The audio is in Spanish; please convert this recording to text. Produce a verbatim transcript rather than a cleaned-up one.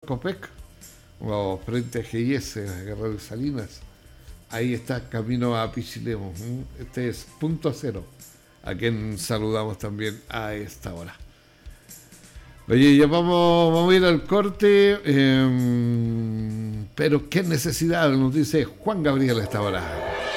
Copec, o frente a G I S, Guerrero de Salinas. Ahí está, camino a Pichilemu. Este es Punto Cero, a quien saludamos también a esta hora. Oye, ya vamos, vamos a ir al corte, eh, pero qué necesidad, nos dice Juan Gabriel a esta hora.